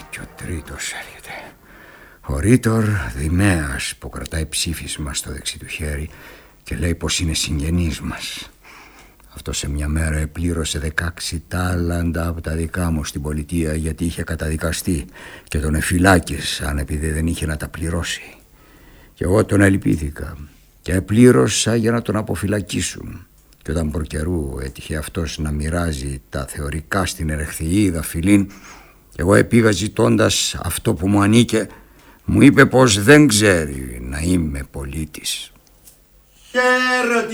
Και ο τρίτος έρχεται. Ο Ρίτορ Δημέας που κρατάει ψήφισμα στο δεξί του χέρι και λέει πως είναι συγγενής μας. Αυτό σε μια μέρα επλήρωσε 16 τάλαντα από τα δικά μου στην πολιτεία, γιατί είχε καταδικαστεί και τον εφυλάκησαν επειδή δεν είχε να τα πληρώσει. Και εγώ τον ελπίθηκα και επλήρωσα για να τον αποφυλακίσουν. Και όταν προκαιρού έτυχε αυτός να μοιράζει τα θεωρικά στην Ερεχθιίδα Φιλίν, και εγώ επήγα ζητώντας αυτό που μου ανήκε, μου είπε πως δεν ξέρει να είμαι πολίτης.